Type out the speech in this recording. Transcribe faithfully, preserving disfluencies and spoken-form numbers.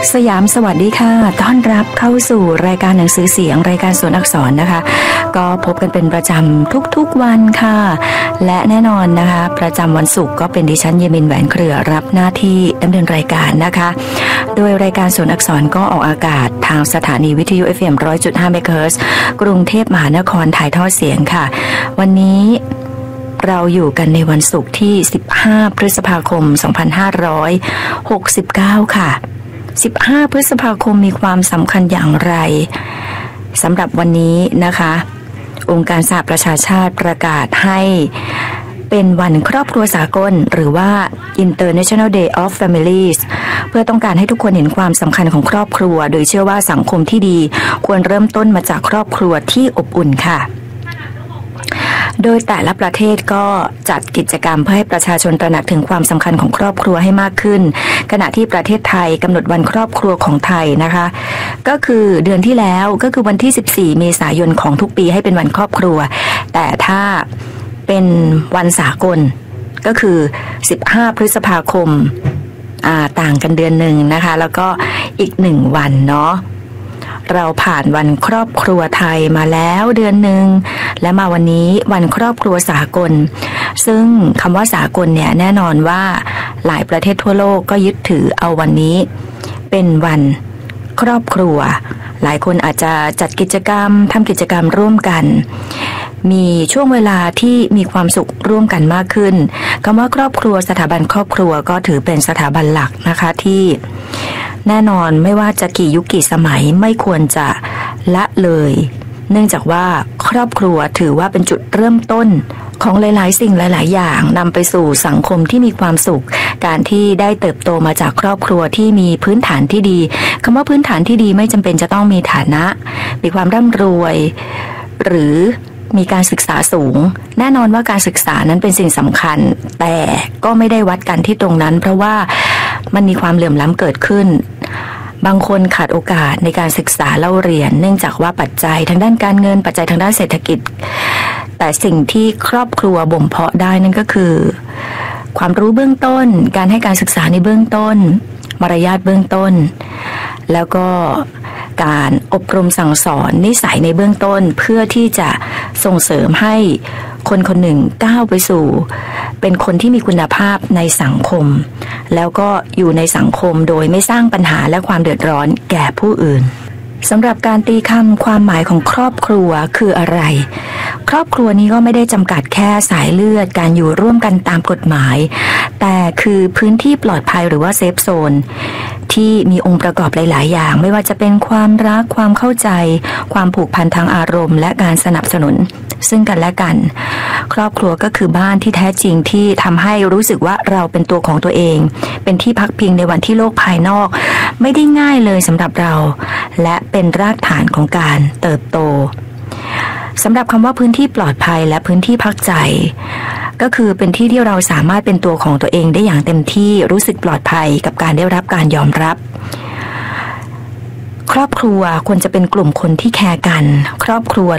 สยามสวัสดีค่ะต้อนรับเข้าสู่รายการหนังสือเสียงรายการสวนอักษรนะคะก็พบกันเป็นประจำทุกๆวันค่ะและแน่นอนนะคะประจำวันศุกร์ก็เป็นดิฉันเยมินแหวนเครือรับหน้าที่ดำเนินรายการนะคะโดยรายการสวนอักษรก็ออกอากาศทางสถานีวิทยุ เอฟ เอ็ม หนึ่งร้อยจุดห้า เมกะเฮิรตซ์กรุงเทพมหานครถ่ายทอดเสียงค่ะวันนี้เราอยู่กันในวันศุกร์ที่สิบห้าพฤษภาคมสองพันห้าร้อยหกสิบเก้าค่ะสิบห้าพฤษภาคมมีความสำคัญอย่างไรสำหรับวันนี้นะคะองค์การสหประชาชาติประกาศให้เป็นวันครอบครัวสากลหรือว่า International Day of Families เพื่อต้องการให้ทุกคนเห็นความสำคัญของครอบครัวโดยเชื่อว่าสังคมที่ดีควรเริ่มต้นมาจากครอบครัวที่อบอุ่นค่ะโดยแต่ละประเทศก็จัดกิจกรรมเพื่อให้ประชาชนตระหนักถึงความสำคัญของครอบครัวให้มากขึ้นขณะที่ประเทศไทยกำหนดวันครอบครัวของไทยนะคะก็คือเดือนที่แล้วก็คือวันที่สิบสี่เมษายนของทุกปีให้เป็นวันครอบครัวแต่ถ้าเป็นวันสากลก็คือสิบห้าพฤษภาคมอ่าต่างกันเดือนหนึ่งนะคะแล้วก็อีกหนึ่งวันเนาะเราผ่านวันครอบครัวไทยมาแล้วเดือนหนึ่งและมาวันนี้วันครอบครัวสากลซึ่งคำว่าสากลเนี่ยแน่นอนว่าหลายประเทศทั่วโลกก็ยึดถือเอาวันนี้เป็นวันครอบครัวหลายคนอาจจะจัดกิจกรรมทำกิจกรรมร่วมกันมีช่วงเวลาที่มีความสุขร่วมกันมากขึ้นคำว่าครอบครัวสถาบันครอบครัวก็ถือเป็นสถาบันหลักนะคะที่แน่นอนไม่ว่าจะกี่ยุคกี่สมัยไม่ควรจะละเลยเนื่องจากว่าครอบครัวถือว่าเป็นจุดเริ่มต้นของหลายๆสิ่งหลายๆอย่างนำไปสู่สังคมที่มีความสุขการที่ได้เติบโตมาจากครอบครัวที่มีพื้นฐานที่ดีคำว่าพื้นฐานที่ดีไม่จำเป็นจะต้องมีฐานะมีความร่ำรวยหรือมีการศึกษาสูงแน่นอนว่าการศึกษานั้นเป็นสิ่งสำคัญแต่ก็ไม่ได้วัดกันที่ตรงนั้นเพราะว่ามันมีความเหลื่อมล้ำเกิดขึ้นบางคนขาดโอกาสในการศึกษาเล่าเรียนเนื่องจากว่าปัจจัยทางด้านการเงินปัจจัยทางด้านเศรษฐกิจแต่สิ่งที่ครอบครัวบ่มเพาะได้นั่นก็คือความรู้เบื้องต้นการให้การศึกษาในเบื้องต้นมารยาทเบื้องต้นแล้วก็การอบรมสั่งสอนนิสัยในเบื้องต้นเพื่อที่จะส่งเสริมให้คนคนหนึ่งก้าวไปสู่เป็นคนที่มีคุณภาพในสังคมแล้วก็อยู่ในสังคมโดยไม่สร้างปัญหาและความเดือดร้อนแก่ผู้อื่นสำหรับการตีคำความหมายของครอบครัวคืออะไรครอบครัวนี้ก็ไม่ได้จำกัดแค่สายเลือดการอยู่ร่วมกันตามกฎหมายแต่คือพื้นที่ปลอดภัยหรือว่าเซฟโซนที่มีองค์ประกอบหลายๆอย่างไม่ว่าจะเป็นความรักความเข้าใจความผูกพันทางอารมณ์และการสนับสนุนซึ่งกันและกันครอบครัวก็คือบ้านที่แท้จริงที่ทำให้รู้สึกว่าเราเป็นตัวของตัวเองเป็นที่พักพิงในวันที่โลกภายนอกไม่ได้ง่ายเลยสำหรับเราและเป็นรากฐานของการเติบโตสำหรับคำว่าพื้นที่ปลอดภัยและพื้นที่พักใจก็คือเป็นที่ที่เราสามารถเป็นตัวของตัวเองได้อย่างเต็มที่รู้สึกปลอดภัยกับการได้รับการยอมรับครอบครัวควรจะเป็นกลุ่มคนที่แคร์กันครอบครัว